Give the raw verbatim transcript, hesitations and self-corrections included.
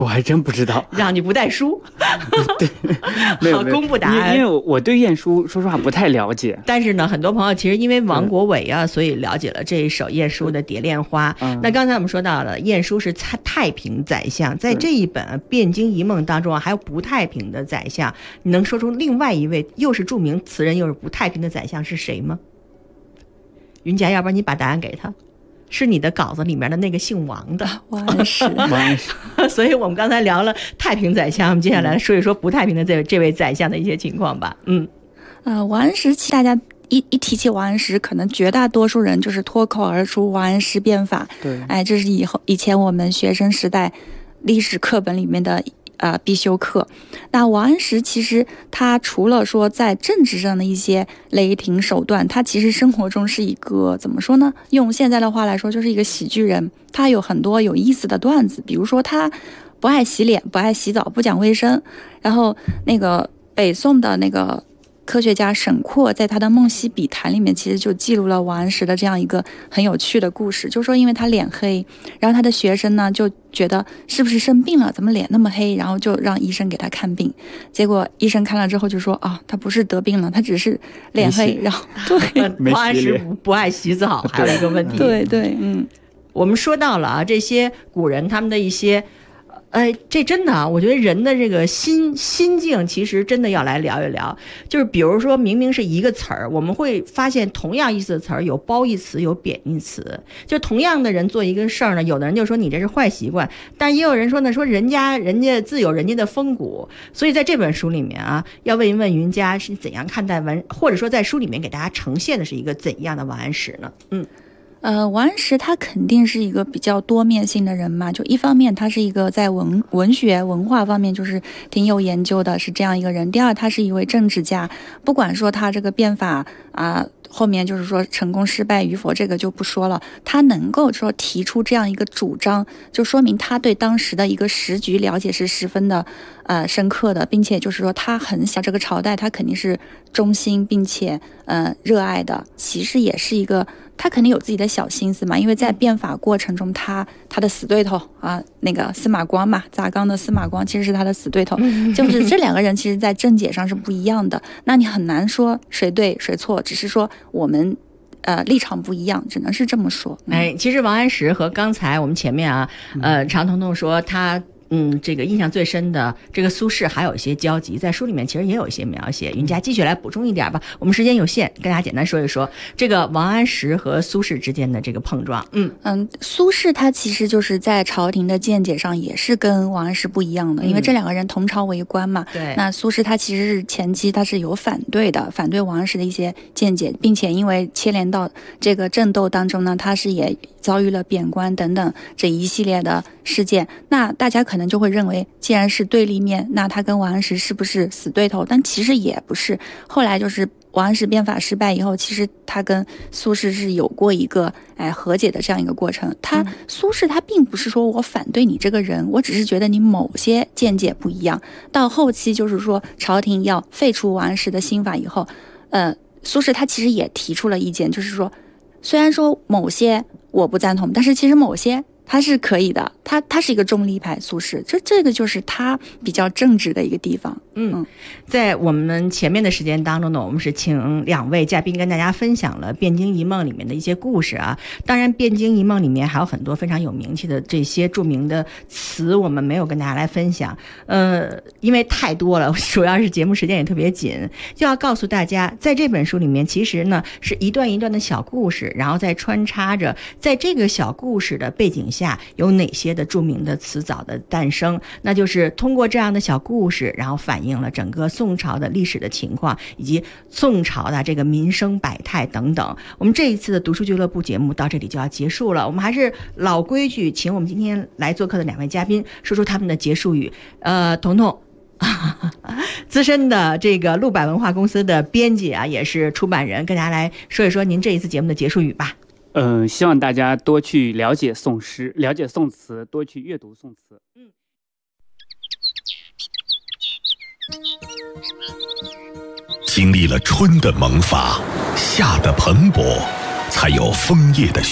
我还真不知道， 让你不带书。 对，没有好，公布答案。 因为我对晏殊说实话不太了解， 但是呢，很多朋友其实因为王国维啊，所以了解了这一首晏殊的《蝶恋花》。嗯、那刚才我们说到了，晏殊是太平宰相，在这一本《汴京一梦》当中啊，还有不太平的宰相。你能说出另外一位又是著名词人又是不太平的宰相是谁吗？云佳，要不然你把答案给他。是你的稿子里面的那个姓王的王安石。 王安石。 所以我们刚才聊了太平宰相，我们接下来说一说不太平的这这位宰相的一些情况吧。嗯， 呃，王安石，大家一一提起王安石，可能绝大多数人就是脱口而出王安石变法。 对， 哎，这是以后以前我们学生时代历史课本里面的。呃，必修课。那王安石其实他除了说在政治上的一些雷霆手段，他其实生活中是一个怎么说呢？用现在的话来说，就是一个喜剧人。他有很多有意思的段子，比如说他不爱洗脸、不爱洗澡、不讲卫生。然后那个北宋的那个科学家沈括在他的《梦溪笔谈》里面，其实就记录了王安石的这样一个很有趣的故事，就说因为他脸黑，然后他的学生呢就觉得是不是生病了，怎么脸那么黑，然后就让医生给他看病，结果医生看了之后就说啊，他不是得病了，他只是脸黑。然后对， 王安石不不爱洗澡，还有一个问题。 对对，嗯， 我们说到了啊，这些古人他们的一些。呃，这真的啊，我觉得人的这个心心境，其实真的要来聊一聊。就是比如说，明明是一个词儿，我们会发现同样意思的词儿有褒义词，有贬义词。就同样的人做一个事儿呢，有的人就说你这是坏习惯，但也有人说呢，说人家人家自有人家的风骨。所以在这本书里面啊，要问一问云佳是怎样看待王，或者说在书里面给大家呈现的是一个怎样的王安石呢？嗯。 呃，王安石他肯定是一个比较多面性的人嘛，就一方面他是一个在文文学文化方面就是挺有研究的，是这样一个人。第二，他是一位政治家，不管说他这个变法啊、呃，后面就是说成功失败与否，这个就不说了。他能够说提出这样一个主张，就说明他对当时的一个时局了解是十分的呃深刻的，并且就是说他很想这个朝代，他肯定是忠心并且呃热爱的。其实也是一个。他肯定有自己的小心思嘛，因为在变法过程中，他他的死对头啊，那个司马光嘛，砸缸的司马光其实是他的死对头，就是这两个人其实在政界上是不一样的。那你很难说谁对谁错，只是说我们呃立场不一样，只能是这么说。 嗯、哎，其实王安石和刚才我们前面啊，呃，常彤彤说他。嗯，这个印象最深的这个苏轼还有一些交集，在书里面其实也有一些描写。云佳继续来补充一点吧，我们时间有限，跟大家简单说一说这个王安石和苏轼之间的这个碰撞。嗯嗯，苏轼他其实就是在朝廷的见解上也是跟王安石不一样的，因为这两个人同朝为官嘛。 对、嗯。 那苏轼他其实是前期他是有反对的，反对王安石的一些见解，并且因为牵连到这个争斗当中呢，他是也遭遇了贬官等等这一系列的事件。那大家可能就会认为，既然是对立面，那他跟王安石是不是死对头？但其实也不是。后来就是王安石变法失败以后，其实他跟苏轼是有过一个哎和解的这样一个过程。他、嗯、苏轼他并不是说我反对你这个人，我只是觉得你某些见解不一样。到后期就是说朝廷要废除王安石的新法以后，呃，苏轼他其实也提出了意见，就是说虽然说某些我不赞同，但是其实某些他是可以的，他他是一个中立派苏轼，这这个就是他比较正直的一个地方。 嗯，在我们前面的时间当中呢，我们是请两位嘉宾跟大家分享了《汴京一梦》里面的一些故事啊。当然，《汴京一梦》里面还有很多非常有名气的这些著名的词，我们没有跟大家来分享。呃，因为太多了，主要是节目时间也特别紧，就要告诉大家，在这本书里面，其实呢是一段一段的小故事，然后再穿插着在这个小故事的背景下有哪些的著名的词藻的诞生，那就是通过这样的小故事，然后反映了整个宋朝的历史的情况，以及宋朝的这个民生百态等等。我们这一次的读书俱乐部节目到这里就要结束了，我们还是老规矩，请我们今天来做客的两位嘉宾说出他们的结束语。呃，彤彤资深的这个陆百文化公司的编辑啊，也是出版人，跟大家来说一说您这一次节目的结束语吧。 嗯、呃，希望大家多去了解宋诗，了解宋词，多去阅读宋词。嗯。 经历了春的萌发，夏的蓬勃，才有枫叶的